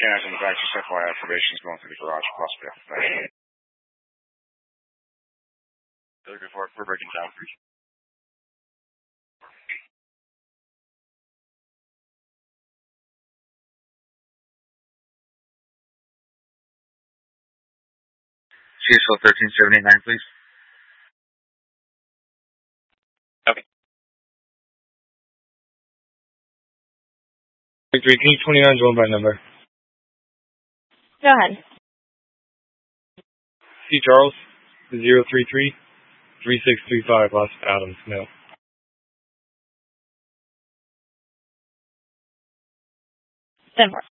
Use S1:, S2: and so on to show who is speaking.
S1: Canines in the back, just FYI, probation's going through the garage, possibly off the back. They're looking for it. We're breaking down. CSO 13789, please. Okay. Victory, can you 29 going by number?
S2: Go ahead.
S1: C. Charles, 033-3635, Los Adams, no.
S2: Denver.